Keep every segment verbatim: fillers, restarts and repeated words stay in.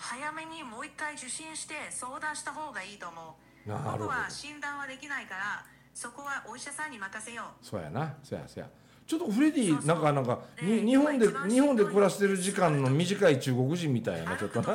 早めにもう一回受診して相談した方がいいと思う。 なるほど。 僕は診断はできないからそこはお医者さんに任せよう。 そうやな、そうやそうや。ちょっとフレディそうそうなんかなんかでに日本で今一番日本でしんどい暮らしてる時間の短い中国人みたいやなちょっとな。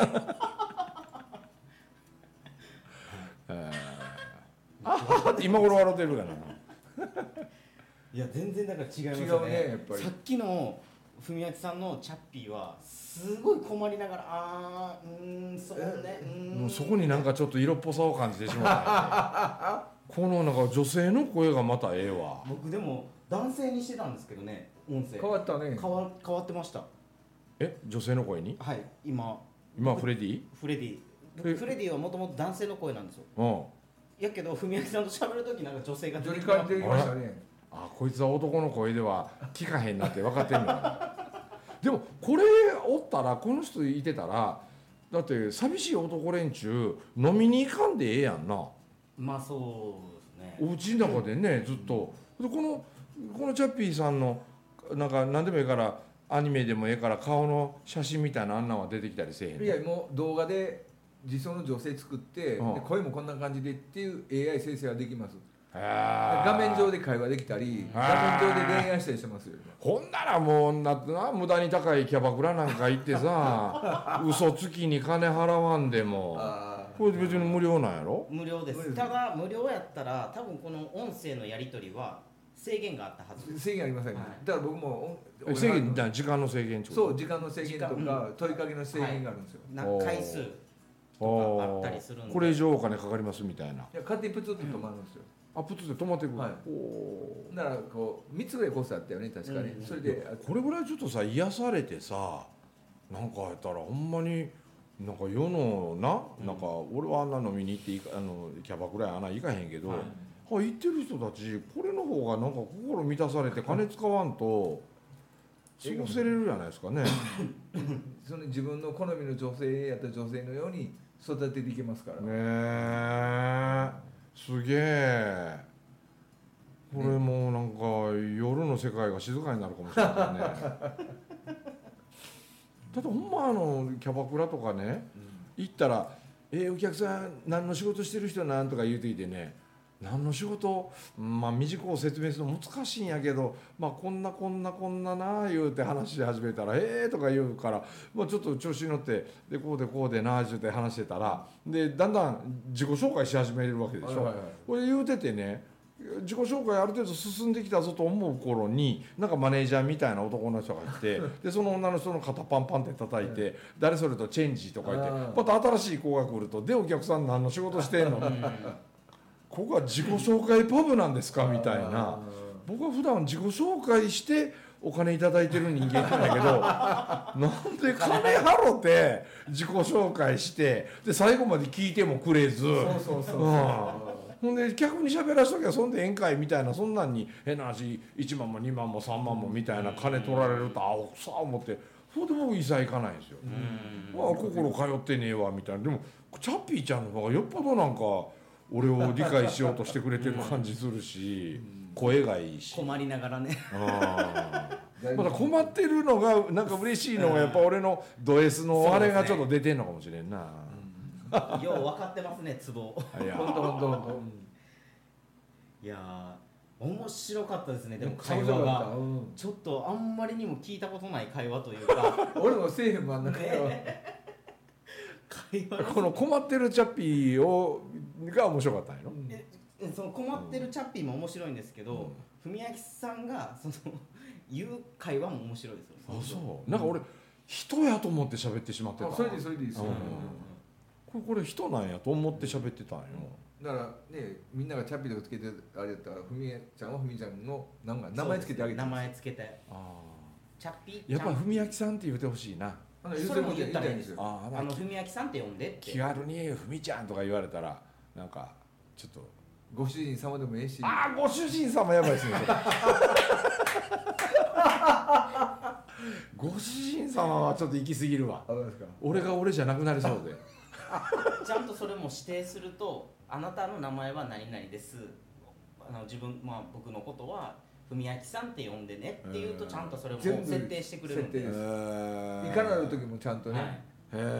えー、あはって今頃笑ってるからな。 いや全然だから違います違よね。 うねやっぱりさっきの文明さんのチャッピーはすごい困りながらあーうーんそうねうーんもうそこになんかちょっと色っぽさを感じてしまった、ね、このなんか女性の声がまたええわ。 僕でも男性にしてたんですけどね音声変わったね。 変わ変わってました。 え女性の声にはい今今フレディフレディえフレディはもともと男性の声なんですよ。 うんやけど文明さんと喋るときなんか女性が乗り出てきた換えてきましたね。 あこいつは男の声では聞かへんなって分かってんのよでもこれおったらこの人いてたらだって寂しい男連中飲みに行かんでええやんな。 まあそうですね。 お家の中でねずっとでこのこのチャッピーさんのなんか何でもいいからアニメでもええから顔の写真みたいなあんなんは出てきたりせえへんの。 いやもう動画で自走の女性作って、 うんで声もこんな感じでっていう エーアイ 生成はできます。 へー画面上で会話できたり画面上で恋愛したりしてますよ。 ほんならもうなってな無駄に高いキャバクラなんか行ってさ嘘つきに金払わんでもあこれ別に無料なんやろ。 無料です。 無料ですただ無料やったら多分この音声のやり取りは制限があったはずです。 制限ありません、ねはいだから僕もえ制限だ時間の制限ってことそう時間の制限と時か問いかけの制限があるんですよ、 な回数とかあったりするんで。 これ以上お金かかりますみたいな。 いや勝手にプツッと止まるんですよ、 あプツで止まってくる、 はいおだからこうみっつぐらいコースあったよね確かに、 うんそれであこれぐらいちょっとさ癒されてさなんかやったらほんまになんか世のな、 うんなんか俺はあんな飲みに行っていかあのキャバクラやあんな行かへんけど、 はいあ行ってる人たちこれの方がなんか心満たされて金使わんと過ごせれるじゃないですかね。 その自分の好みの女性やった女性のように育てていけますから、 ねえすげえこれもうなんか夜の世界が静かになるかもしれないねだってほんまあのキャバクラとかね行ったら「えー、お客さん何の仕事してる人なん?」とか言うてきてね何の仕事まあ短く説明するの難しいんやけどまあこんなこんなこんなな言うて話し始めたら「ええー」とか言うから、まあ、ちょっと調子に乗ってでこうでこうでな言うて話してたらでだんだん自己紹介し始めるわけでしょ。 はいはいはいこれ言うててね自己紹介ある程度進んできたぞと思う頃になんかマネージャーみたいな男の人が来てでその女の人の肩パンパンって叩いて「誰それとチェンジ」とか言ってあーまた新しい子が来ると「でお客さん何の仕事してんの?」ここは自己紹介パブなんですかみたいな。 あ僕は普段自己紹介してお金いただいてる人間なんだけどなんで金払って自己紹介してで最後まで聞いてもくれずーそうそうそうそう、 うんほんで客に喋らしときゃそんで宴会みたいなそんなんに変な話いちまんもにまんもさんまんもみたいな金取られるとあおさ思ってそれで僕一切行かないんですよ。ああ心通ってねえわみたいな。でもチャッピーちゃんの方がよっぽどなんか俺を理解しようとしてくれてる感じするし声がいいし困りながらね。 あーまだ困ってるのがなんか嬉しいのがやっぱ俺のド S のあれがちょっと出てんのかもしれんな。 よう分かってますねツボ。 いやほんとほんとほんといやー面白かったですね。でも会面白かった話がうんちょっとあんまりにも聞いたことない会話というか俺もせえへんもんあんな会話、 会話この困ってるチャッピーをが面白かったんやろ。 えその困ってるチャッピーも面白いんですけど、文明さんがその言う会話も面白いですよね。 あそうなんか俺人やと思って喋ってしまってた。 あそれでそれでいいですよ、 うんこれこれ人なんやと思って喋ってたんよ。 だからねみんながチャッピーとかつけてあれやったらふみえちゃんはふみちゃんのなんか名前つけてあげて名前つけてあチャッピーーやっぱちゃん文明さんって言ってほしいな。 あのそれも言ったらいいんですよ。 ああの文明さんって呼んでって気軽に「ふみちゃん」とか言われたらなんかちょっとご主人様でもええしああご主人様やばいですねそれご主人様はちょっと行き過ぎるわ。 あどうですか俺が俺じゃなくなりそうでちゃんとそれも指定するとあなたの名前は何々ですあの自分、まあ、僕のことは文明さんって呼んでねっていうとちゃんとそれも全部設定してくれるんで設定ですえーいかなる時もちゃんとね、 はいへー